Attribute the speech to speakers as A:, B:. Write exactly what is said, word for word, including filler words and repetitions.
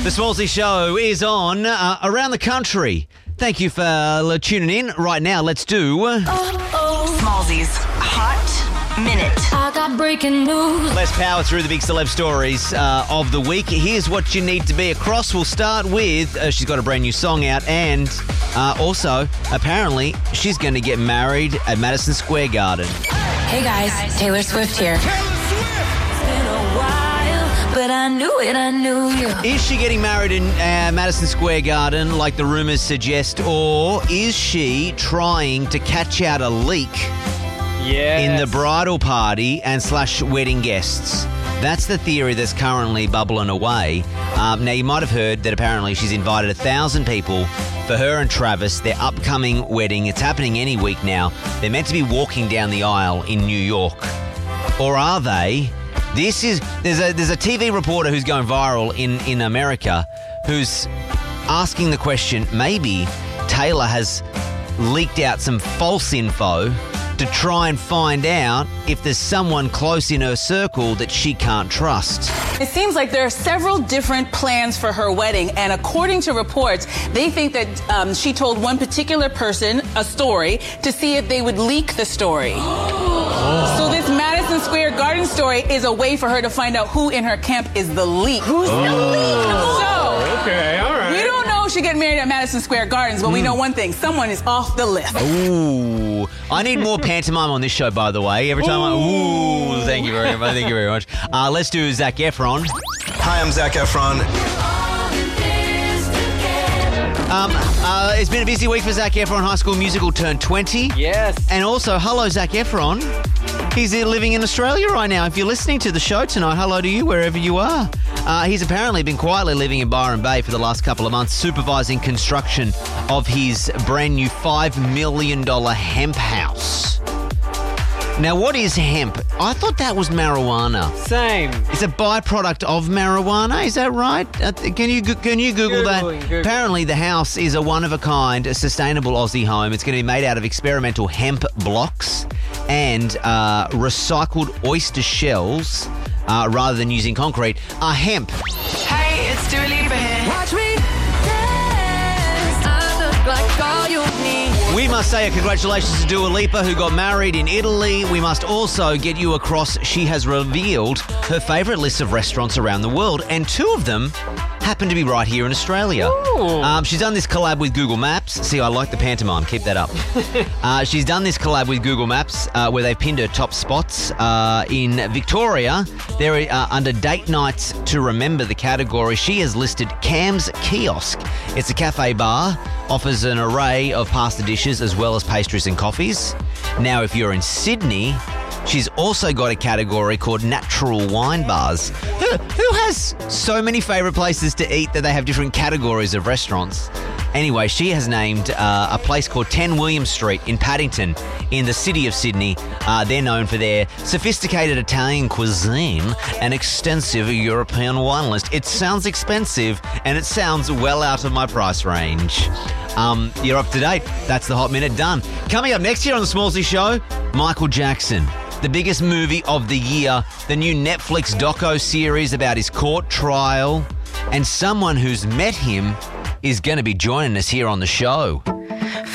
A: The Smallsy Show is on uh, around the country. Thank you for uh, tuning in. Right now, let's do... Uh,
B: Smallsy's Hot Minute.
C: I got breaking news.
A: Let's power through the big celeb stories uh, of the week. Here's what you need to be across. We'll start with, uh, she's got a brand new song out, and uh, also, apparently, she's going to get married at Madison Square Garden.
C: Hey guys, Taylor Swift here. It's been a while, but I knew it, I knew you.
A: Is she getting married in uh, Madison Square Garden like the rumours suggest, or is she trying to catch out a leak
D: Yes.
A: in the bridal party and slash wedding guests? That's the theory that's currently bubbling away. Um, now, you might have heard that apparently she's invited a thousand people for her and Travis, their upcoming wedding. It's happening any week now. They're meant to be walking down the aisle in New York. Or are they? This is there's a there's a T V reporter who's going viral in, in America who's asking the question, maybe Taylor has leaked out some false info to try and find out if there's someone close in her circle that she can't trust.
E: It seems like there are several different plans for her wedding, and according to reports, they think that um, she told one particular person a story to see if they would leak the story. Oh. So this Madison Square Garden story is a way for her to find out who in her camp is the leak. Who's oh. the leak? So,
D: okay, all right.
E: We don't know if she get married at Madison Square Gardens, but mm. we know one thing: someone is off the list.
A: Ooh, I need more pantomime on this show, by the way. Every time I... Ooh, thank you very much. Thank you very much. Uh, let's do Zac Efron.
F: Hi, I'm Zac Efron.
A: Um, uh, it's been a busy week for Zac Efron. High School Musical turned twenty.
D: Yes.
A: And also, hello, Zac Efron. He's living in Australia right now. If you're listening to the show tonight, hello to you wherever you are. Uh, he's apparently been quietly living in Byron Bay for the last couple of months, supervising construction of his brand new five million dollars hemp house. Now, what is hemp? I thought that was marijuana.
D: Same.
A: It's a byproduct of marijuana, is that right? Uh, can you can you Google
D: Googling,
A: that?
D: Googling.
A: Apparently, the house is a one-of-a-kind, a sustainable Aussie home. It's going to be made out of experimental hemp blocks and uh, recycled oyster shells uh, rather than using concrete. Uh, hemp.
B: Hey, it's Dua Lipa here.
C: Watch me dance. I look like all you need.
A: We must say a congratulations to Dua Lipa, who got married in Italy. We must also get you across, she has revealed her favourite list of restaurants around the world, and two of them happen to be right here in Australia. Um, she's done this collab with Google Maps. See, I like the pantomime. Keep that up. uh, she's done this collab with Google Maps uh, where they've pinned her top spots. Uh, in Victoria, they're uh, under Date Nights to Remember the category. She has listed Cam's Kiosk. It's a cafe bar, offers an array of pasta dishes as well as pastries and coffees. Now, if you're in Sydney, she's also got a category called Natural Wine Bars. Who, who has so many favourite places to eat that they have different categories of restaurants? Anyway, she has named uh, a place called ten William Street in Paddington in the city of Sydney. Uh, they're known for their sophisticated Italian cuisine and extensive European wine list. It sounds expensive and it sounds well out of my price range. Um, you're up to date. That's the Hot Minute done. Coming up next year on the Smallsy Show, Michael Jackson. The biggest movie of the year, the new Netflix doco series about his court trial, and someone who's met him is going to be joining us here on the show.